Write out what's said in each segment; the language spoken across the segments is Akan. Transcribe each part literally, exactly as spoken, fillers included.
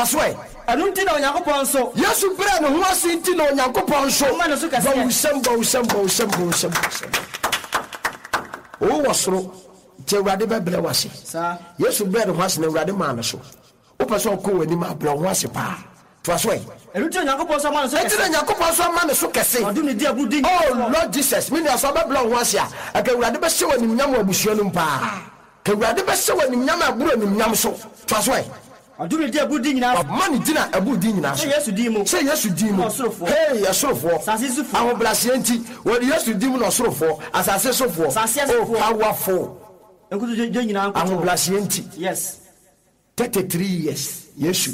Twaswe. Anunti na Yakupon so. Yesu bre no ho asinti na Yakupon so. Ba usem ba usem ba usem ba usem. O wasro te urade bebre wase. Sa. Yesu bre no ho asin urade ma no so. O person ko wani ma bre ho ase pa. Twaswe. Anunti na Yakupon so ma no so. Enti na Yakupon so ma no so kese. Odum di agudi. Oh Lord Jesus, me na so bebre ho ase a. Aka urade be se wani nyam abusuo no pa. Ka urade be se wani nyam aburo ni nyam so. Twaswe. Adumi di agudi nyina. Mani dina agudi nyina. Say Yesu di mu. Say Yesu di mu. Hey, Yesurofo. Sase sufo. Ahoblase enti, wodi Yesu di mu no sorofo, asase sofo. Sase sofo. Powerful. Enkutu je nyina anko. Ahoblase enti. Yes. thirty-three years. Yesu.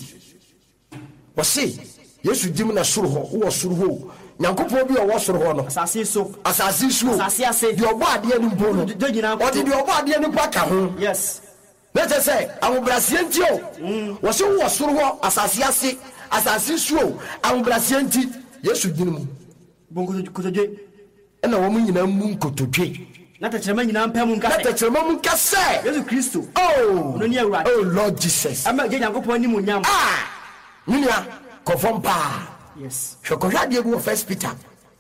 Wose, Yesu di mu na soroho, wo soroho. Nyankopon bi o wo soroho no. Asase so. Asase so. Asase ase. Di obo ade ani mpo no. Je nyina anko. Odi di obo ade ani mpo aka ho. Yes. Let us say, ahoblase enti o. Wo se wo soroho, asase ase. Asase so, ahoblase enti. Yesu di mu. Bongo kotoje. Ena wo mu nyina mu nkotodwe. Na tachema nyina mpam nka. Na tachema mu nka se. Yesu Kristo. Oh. No ni awurade. Oh Lord Jesus. Ama je Yakupon ni mu nyam. Ah. Minia konfom pa. Yes. Shokohwa de bu First Peter.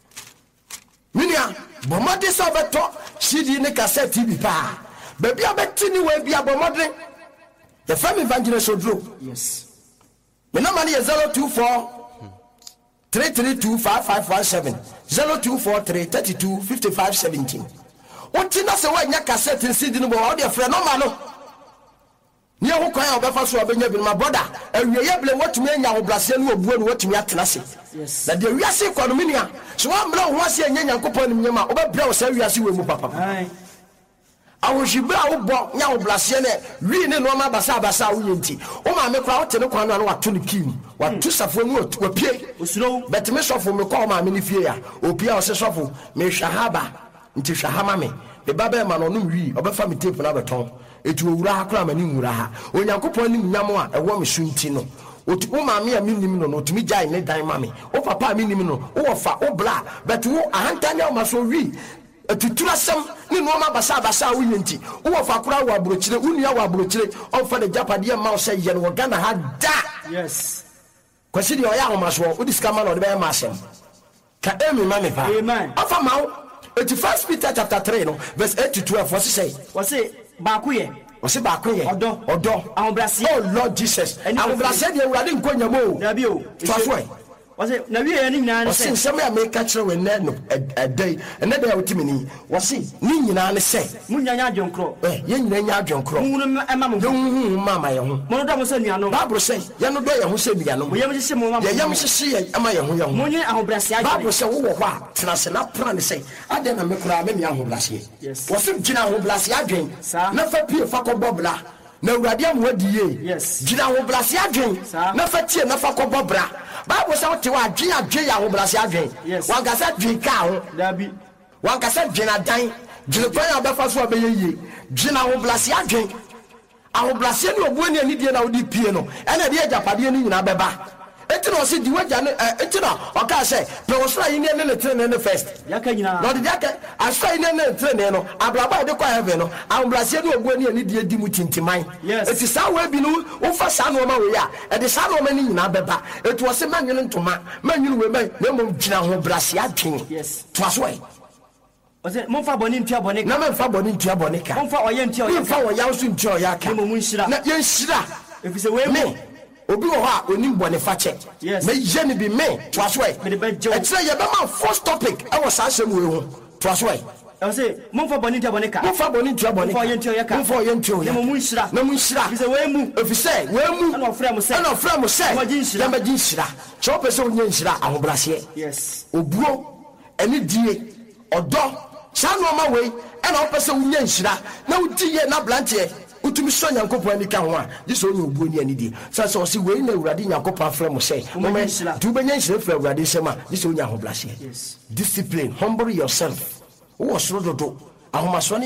Minia bomade so beto C D ne cassette bi pa. Ba bia beti ni we bia bomade. The family evangelist Odro. Yes. Me no money is zero two four three three two five five one seven zero two four three three two five five one seven. Oti na se wa nya cassette C D no bo o de frɛ no ma no. Ni ho kwan obefa so obenya bi my brother awie ye ble watumi anya oblase no obuo no watumi atena se. Yes. Na de wiase kwa no minia so wa mra ho ase anya Nyankopɔn nim nyama obebra wo sa wiase we mu papa. Ai. Ahohibra wo bo nya oblase ne wi ne no ma basa basa wo yenti. O ma me kwa wo te ne kwa no na wato ne kim. Wato safo mu wapie. Osuro. Bet me sofo me kwa ma me ne fie ya. Opia o se sofo me hwahaba nti hwahama me. Me baba ma no no wi obefa me tape na beton. Etu owura akra mani nwura ha Onyankopɔn nim nyam a ɛwɔ me sunti no otu wo maame a minim no no tumi gyae ne dan mame wo papa a minim no wo fa wo bla but wo ahantanya o maso wi atutura sam ne no ma basa basa wo yenti wo fa kora wo abrochire wo nua wo abrochire on fa de japade ma wo sɛ ye no Ghana ha da. Yes. Kwasi de oya homaso wo diskama no de be ma asɛm ka emi ma me pa. Amen. Afa ma wo eti First Peter chapter three no verse eight to twelve what say? What say? Bakuye. Wose bakuye. Odo. Odo. Ahoblase. Oh Lord Jesus. Ahoblase de urade nkonyamo. Nabi o. Twaswe. Wose na wi ye ni nyina ne se. Wose nsem ya make kire we na no a day. Ene da otimi ni. Wose ni nyina ne se. Munya nya adwonkro. Eh, ye nyina nya adwonkro. Munu ema mo. Ye hu mama ye ho. Mo do mo se nuano. Bible say, ye no do ye ho se nuano. Mo yem hye mo mama. Ye yem hye ye ama ye ho ye ho. Munye ahoblase agye. Bible say wo wo ho a tena se na plan say. Ade na me kura me me ahoblase. Yes. Wose gina ahoblase adwen. Sa. Na fa pie fa ko bobla. Na urade am wadiye. Yes. Gina ahoblase adwen. Na fa tie na fa ko bobra. Bible say what you are dwen adwen ya ahoblase adwen. Wan ka say dwen ka ho. Dabi. Wan ka say dwen adan. Dwen kwan ya befa so abeye yie. Gina ahoblase adwen. Ahoblase ni obu ani ani die na odi pie no. Ena de ajapade ni nyina beba. Eti no se di waja no eti no o ka say pe wo so ayi ne ne trene ne first. Yaka nyina. No de yaka asai ne ne trene no ablaba de kwa heaven no. Ahoblase ni obu ani ani die di mu tintiman. Eti sa we bi no wo fa sa no ma we ya. E de sa no ma ni nyina beba. Eti wo se manwene ntoma. Manwene we man na mo gyina ahoblase adwen. Yes. To aso e. Ose mo fa boni ntua boni ka. Na me fa boni ntua boni ka. Mo fa oye ntua oye. Mo fa wo ya so ntua oye ka. Mo mu nshira. Na ye nshira. Efise we mu. Obi wo ha onim bone fa che. Me ye ne bi me to aso e. E tire ye be ma first topic e wo sa asem we ho. To aso e. I say, Mumfa Bonita Bonica, Mumfa Bonita Bonica, for Yentoya, for Yentoya, no Munshra, no Munshra, is a way move. If you say, well, move, no friend, say, no friend, say, Yamajinsra, chop a song Yensra, I will bless you. Yes, Obro, any dear, or dog, sound on my way, and all person Yensra, no dear, not blanche. Utumi so Nyankopɔn ani ka ho a this only obu ni ani di so so si we na Awurade Nyankopɔn afrɛ mo sɛ tu benya nhire fra Awurade nsɛm a this only ahoblase. Yes, discipline, humble yourself. Wo soro dodo ahomaso